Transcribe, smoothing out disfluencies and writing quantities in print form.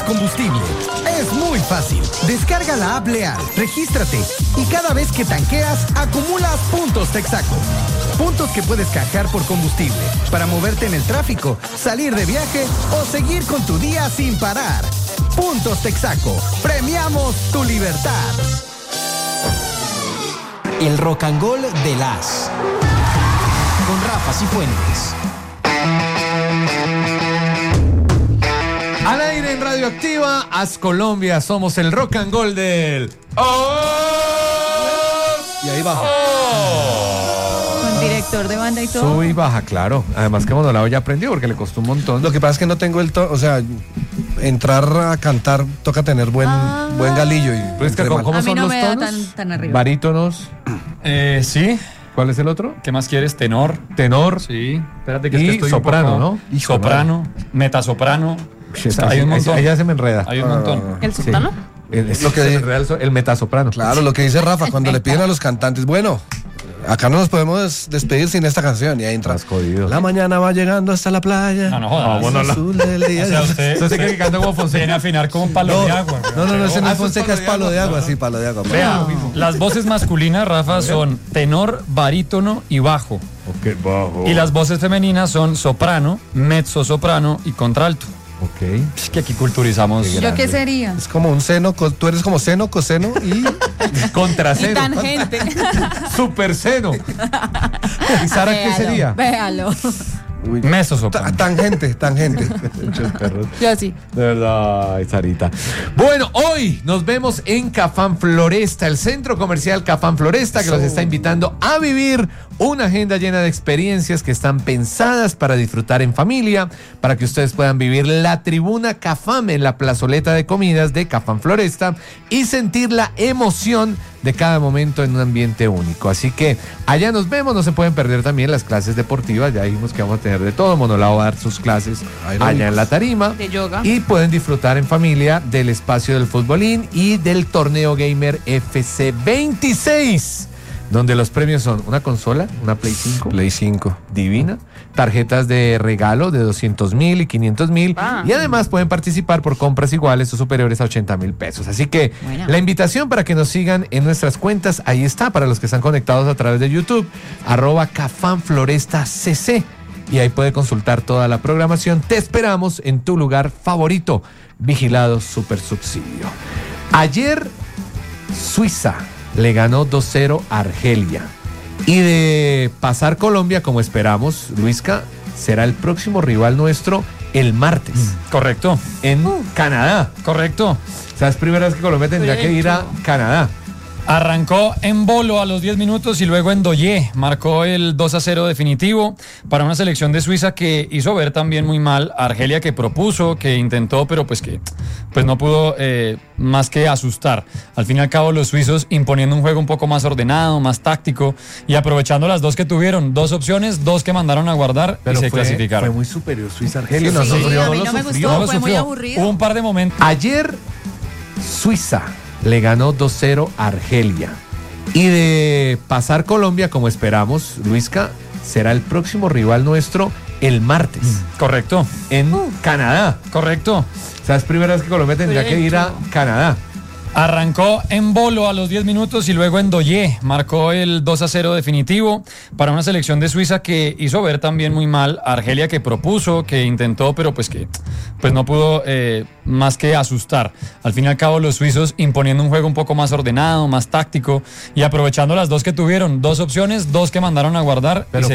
combustible? Es muy fácil. Descarga la app Leal, regístrate y cada vez que tanqueas, acumulas puntos Texaco. Puntos que puedes canjear por combustible para moverte en el tráfico, salir de viaje o seguir con tu día sin parar. Puntos Texaco. Premiamos tu libertad. El Rock and Roll de las. Con Rafa Cifuentes. Al aire en Radioactiva, Haz Colombia, somos el Rock and Roll del... ¡Oh! Y ahí baja. Con director de banda y todo. Sube y baja, claro. Además que Monolao ya aprendió porque le costó un montón. Lo que pasa es que no tengo el tono, o sea, entrar a cantar toca tener buen galillo. Y Pues que, ¿cómo a mí son no los me da tonos? tan arriba. Barítonos. Sí. ¿Cuál es el otro? ¿Qué más quieres? Tenor. Tenor. Sí. Espérate que Y estoy soprano, un poco... ¿no? Soprano, metasoprano. Hay un montón. Allá se me enreda. Hay un montón. ¿El soprano? El metasoprano. Claro, lo que dice Rafa, cuando le piden a los cantantes, bueno, acá no nos podemos despedir sin esta canción. Y ahí entra. La mañana va llegando hasta la playa. No jodas. Azul del día. O sea, usted se cree que canta como Fonseca. viene a afinar como un palo de agua. No, ese no es Fonseca, es palo de agua, sí, palo de agua. Vea, las voces masculinas, Rafa, son tenor, barítono y bajo. Ok, bajo. Y las voces femeninas son soprano, mezzosoprano y contralto. Ok. Es que aquí culturizamos. ¿Yo qué sería? Es como un seno, tú eres como seno, coseno y Y Contraseno. tangente. Super seno. ¿Y Sara qué sería? Véalo. Mezzosoprano. tangente. Muchos perros. Yo sí. De verdad, ay, Sarita. Bueno, hoy nos vemos en Cafán Floresta, el centro comercial Cafán Floresta, que los está invitando a vivir una agenda llena de experiencias que están pensadas para disfrutar en familia, para que ustedes puedan vivir la tribuna Cafam en la plazoleta de comidas de Cafán Floresta y sentir la emoción de cada momento en un ambiente único. Así que allá nos vemos, no se pueden perder también las clases deportivas, ya dijimos que vamos a tener de todo. Monolao va a dar sus clases allá en la tarima. De yoga. Y pueden disfrutar en familia del espacio del futbolín y del torneo gamer FC 26, donde los premios son una consola, una Play 5. Play 5. Divina. Tarjetas de regalo de 200,000 y 500,000. Y además pueden participar por compras iguales o superiores a 80,000 pesos. Así que la invitación para que nos sigan en nuestras cuentas, ahí está, para los que están conectados a través de YouTube, @CafánFlorestaCC. Y ahí puede consultar toda la programación. Te esperamos en tu lugar favorito. Vigilado Super Subsidio. Ayer, Suiza le ganó 2-0 a Argelia. Y de pasar Colombia, como esperamos, Luisca, será el próximo rival nuestro el martes. Correcto. En Canadá. Correcto. O sea, es primera vez que Colombia tendría que ir a Canadá. Arrancó en Bolo a los 10 minutos y luego en Doyé marcó el 2-0 definitivo para una selección de Suiza que hizo ver también muy mal a Argelia, que propuso, que intentó, pero pues no pudo más que asustar. Al fin y al cabo los suizos imponiendo un juego un poco más ordenado, más táctico y aprovechando las dos que tuvieron, dos opciones, dos que mandaron a guardar Pero y se clasificaron. Fue muy superior Suiza Argelia. Sí, No a sufrió. mí no me gustó, fue muy aburrido. Hubo un par de momentos. Ayer, Suiza le ganó 2-0 a Argelia. Y de pasar Colombia, como esperamos, Luisca, será el próximo rival nuestro el martes. Correcto. En Canadá. Correcto. O sea, es primera vez que Colombia tendría que ir a Canadá. Arrancó en Bolo a los 10 minutos y luego en Doyé marcó el 2-0 definitivo para una selección de Suiza que hizo ver también muy mal a Argelia, que propuso, que intentó, pero pues no pudo más que asustar. Al fin y al cabo los suizos imponiendo un juego un poco más ordenado, más táctico y aprovechando las dos que tuvieron, dos opciones, dos que mandaron a guardar. Pero